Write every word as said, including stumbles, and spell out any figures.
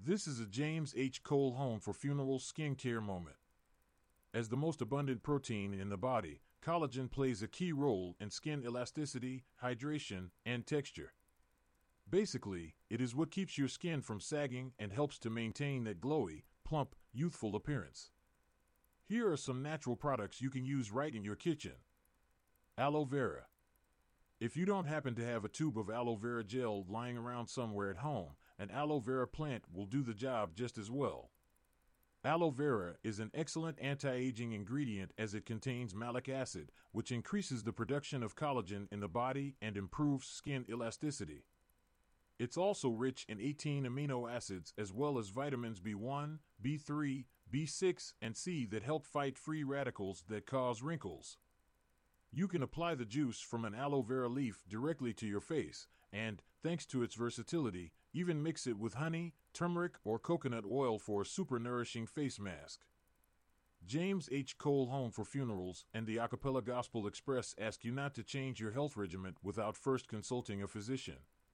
This is a James H. Cole Home for Funeral skincare moment. As the most abundant protein in the body, collagen plays a key role in skin elasticity, hydration, and texture. Basically, it is what keeps your skin from sagging and helps to maintain that glowy, plump, youthful appearance. Here are some natural products you can use right in your kitchen. Aloe vera. If you don't happen to have a tube of aloe vera gel lying around somewhere at home, an aloe vera plant will do the job just as well. Aloe vera is an excellent anti-aging ingredient as it contains malic acid, which increases the production of collagen in the body and improves skin elasticity. It's also rich in eighteen amino acids as well as vitamins B one, B three, B six, and C that help fight free radicals that cause wrinkles. You can apply the juice from an aloe vera leaf directly to your face, and, thanks to its versatility, even mix it with honey, turmeric, or coconut oil for a super nourishing face mask. James H. Cole Home for Funerals and the Acapella Gospel Express ask you not to change your health regimen without first consulting a physician.